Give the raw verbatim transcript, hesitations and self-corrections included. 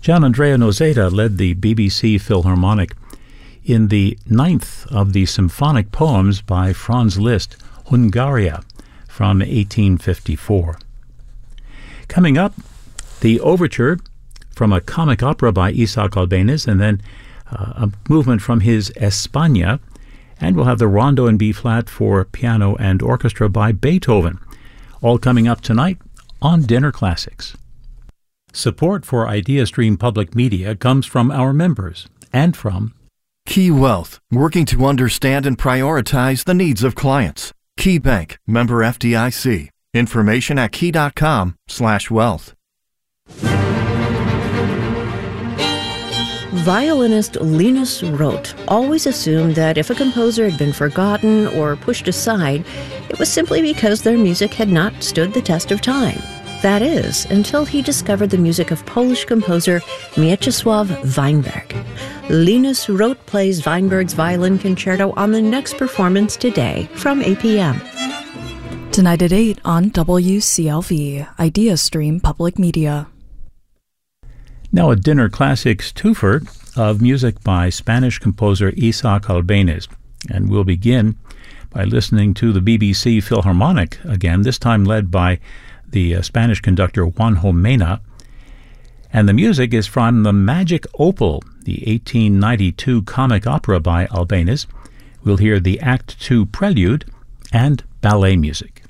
Gianandrea Noseda led the B B C Philharmonic in the ninth of the symphonic poems by Franz Liszt, Hungaria, from eighteen fifty-four. Coming up, the overture from a comic opera by Isaac Albéniz, and then uh, a movement from his España, and we'll have the Rondo in B-flat for piano and orchestra by Beethoven. All coming up tonight on Dinner Classics. Support for IdeaStream Public Media comes from our members and from Key Wealth, working to understand and prioritize the needs of clients. Key Bank, member F D I C. Information at key.com slash wealth. Violinist Linus Roth always assumed that if a composer had been forgotten or pushed aside, it was simply because their music had not stood the test of time. That is, until he discovered the music of Polish composer Mieczysław Weinberg. Linus Roth plays Weinberg's Violin Concerto on the next performance today from eight p.m. Tonight at eight on W C L V, IdeaStream Public Media. Now a Dinner Classics twofer of music by Spanish composer Isaac Albéniz. And we'll begin by listening to the B B C Philharmonic again, this time led by the uh, Spanish conductor Juanjo Mena. And the music is from The Magic Opal, the eighteen ninety-two comic opera by Albéniz. We'll hear the Act Two Prelude and ballet music.